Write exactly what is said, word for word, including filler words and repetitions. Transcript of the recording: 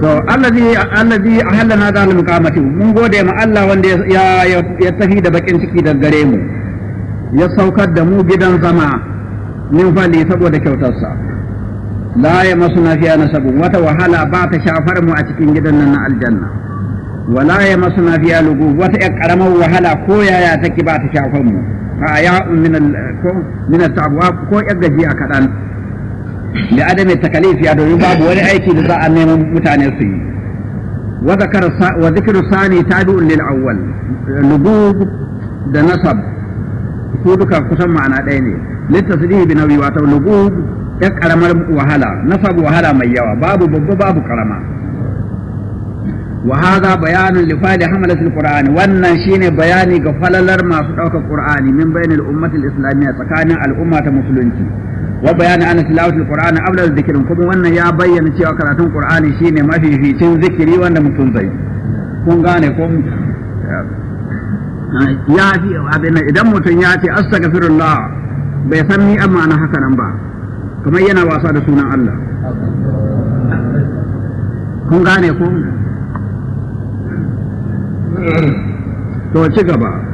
to allazi allazi ahallana da al-muqamati mun gode ma Allah wanda ya ya tafi da bakin ciki da gare mu ya saukar da mu gidan zama min fali saboda kyautarsa la ya masuna fiya nasabu wata wahala ba ta shafar mu a cikin gidan nan na aljanna wala ya masuna fiya lugu wata ya karamar wahala ko yaya take ba ta shafar mu a ya min al ko min al-ta'wa ko ya gajiya kadan li adami takalif ya domin babu wani aiki da za a neman mutane su yi wa zakara wa dhikru sani tabi'un lil awwal lugu da nasab su duka kusan ma'ana ɗaya ne littasdihi bi nawi wato lugu ya karamar wahala nasab wahala mai yawa babu babba babu karama wa hadha bayanun li fa'ili hamalat alquran wannan shine bayani ga falalar masu daukar qur'ani min bainal ummati alislamiyya tsakanin al'umma ta musulunci wa bayani ana tilawatul qur'ani afdal dhikrin kuma wannan ya bayyana cewa karatun qur'ani shine mafificin zikiri wanda mutum zai kun gane ko ya fi abin idan mutum ya ce astaghfirullah bai san ni amma na haka nan ba kamar yana wasa da sunan Allah kun gane ko to ci gaba